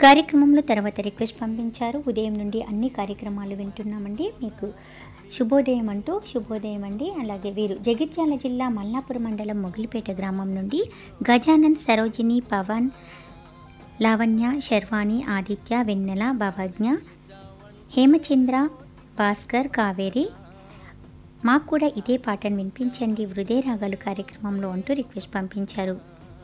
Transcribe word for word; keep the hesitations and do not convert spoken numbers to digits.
కార్యక్రమంలో తర్వాత రిక్వెస్ట్ పంపించారు. ఉదయం నుండి అన్ని కార్యక్రమాలు వింటున్నామండి, మీకు శుభోదయం అంటూ. శుభోదయం అండి. అలాగే వీరు జగిత్యాల జిల్లా మల్లాపురం మండలం మొగిలిపేట గ్రామం నుండి గజానన్, సరోజిని, పవన్, లావణ్య, శర్వాణి, ఆదిత్య, వెన్నెల, భవజ్ఞ, హేమచంద్ర, భాస్కర్, కావేరి, మాకు కూడా ఇదే పాటను వినిపించండి హృదయ రాగాలు కార్యక్రమంలో అంటూ రిక్వెస్ట్ పంపించారు.